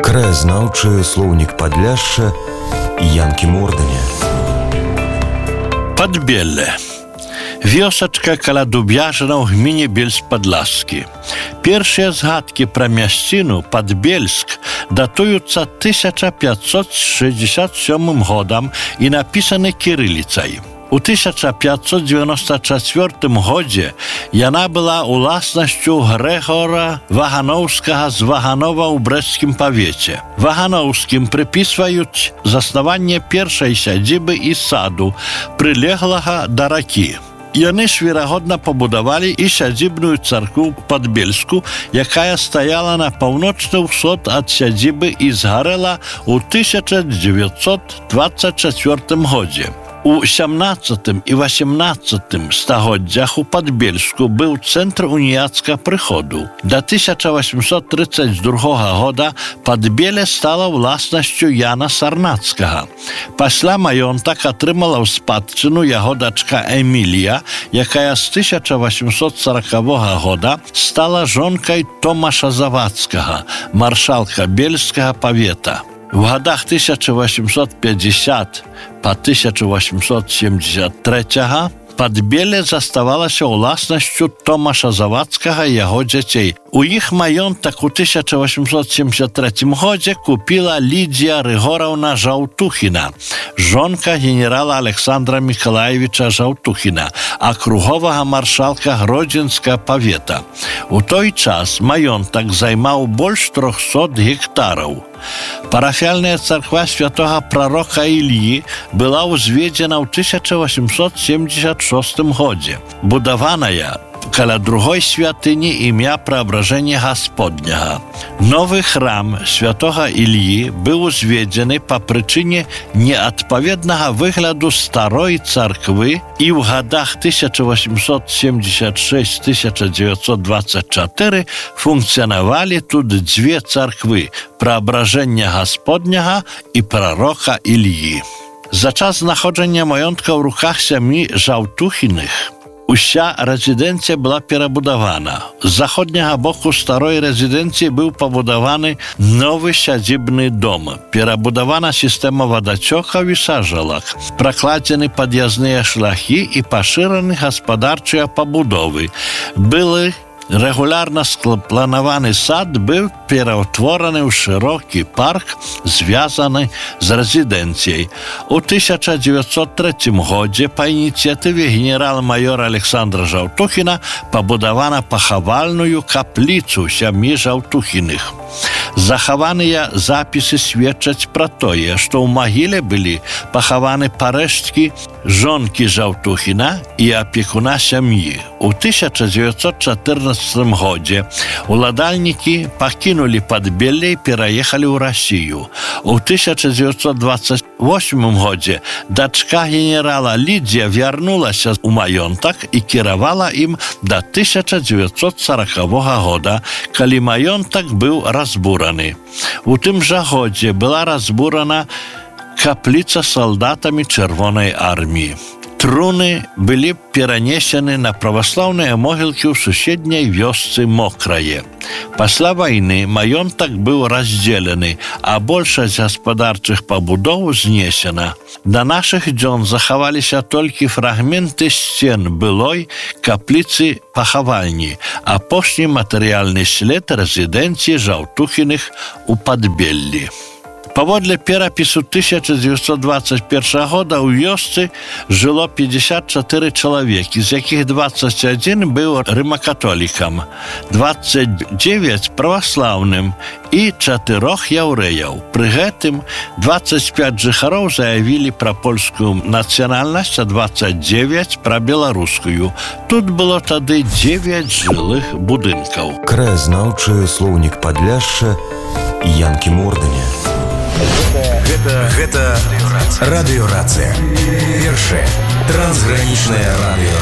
Краязнаўчы слоўнік Падляшша Янкі Морданя. Падбелле. Вёсачка каля Дубяжына ў гміне Бельск-Падласкі. Першыя згадкі пра мясціну Падбельск датуюцца 1567 годам і напісаны кірыліцай. У 1594 годзе яна была уласнасцю Грэгора Вагановскага з Ваганова ў брэсцкім павеце. Вагановскім прыпісваюць заснаванне першай сядзібы і саду, прылеглага да ракі. Яны ж, верагодна, пабудавалі і сядзібную царкву Падбельску, якая стаяла на паўночны ўсход ад сядзібы і згарэла ў 1924 годзе. У 17 і 18 стагоддзях у Падбельску быў цэнтр уніяцкага прыходу. Да 1832 года Падбеле стала ўласнасцю Яна Сарнацкага. Пасля маёнтак атрымала ў спадчыну яго дачка Эмілія, якая з 1840 года стала жонкай Томаша Завадскага, маршалка Бельскага павета. В годах 1850 по 1873 Падбеле заставалася ўласнасцю Томаша Завадскага і яго дзяцей. У іх маёнтак у 1873 годзе купіла Лідзія Рыгораўна Жаўтухіна, жонка генерала Александра Миколаевича Жаўтухіна, акруговага маршалка Гродзенскага павета. У той час маёнтак займаў больш 300 гектараў. Парафіяльная царква святога прарока Ільі была ўзведзена ў 1876 годзе. Будаваная каля другой святыні імя Праабражэння Гасподняга. Новы храм святога Ільі быў узведзены па прычыне неадпаведнага выгляду старой царквы і ў гадах 1876-1924 функцыянавалі тут дзве царквы – Праабражэння Гасподняга і прарока Ільі. За час знаходжання маёнтка ў руках сям'і Жаўтухіных уся рэзідэнцыя была перабудавана. З заходняга боку старой рэзідэнцыі быў пабудаваны новы сядзібны дом. Перабудавана сістэма вадацёкаў і сажалак. Пракладзены пад'язныя шляхі і пашыраны гаспадарчыя пабудовы. Былы рэгулярна спланаваны сад быў пераўтвораны ў шырокі парк, звязаны з рэзідэнцыяй. У 1903 годзе па ініцыятыве генерал-майора Александра Жаўтухіна пабудавана пахавальную капліцу сям'і Жаўтухіных. Захаваныя запісы сведчаць пра тое, што ў магіле былі пахаваны парэшткі жонкі Жаўтухіна і апекуна сям'і. У 1914 годзе уладальнікі пакінулі Падбелле і пераехалі ў Расію. У 1928 годзе дачка генерала Лідзія вярнулася ў маёнтак і кіравала ім да 1940 года, калі маёнтак быў разбураны. У тым жа годзе была разбурана капліца салдатамі Чырвонай арміі. Труны былі перанесены на праваслаўныя могілкі ў суседняй вёсцы Мокрае. Пасля вайны маёнтак быў раздзелены, а большасць гаспадарчых пабудоў знесена. Да нашых дзён захаваліся толькі фрагменты сцен былой капліцы пахавальні, апошні матэрыяльны след рэзідэнцыі Жаўтухіных у Падбеллі. Паводле перапісу 1921 года ў вёсцы жыло 54 чалавекі, з якіх 21 быў рымакатолікам, 29 праваслаўным і 4 яўрэяў. Пры гэтым 25 жыхароў заявілі пра польскую нацыянальнасць, а 29 пра беларускую. Тут было тады 9 жылых будынкаў. Краязнаўчы слоўнік Падляшша Янкі Морданя. Гэта радыёрацыя. Першае трансгранічнае радыё.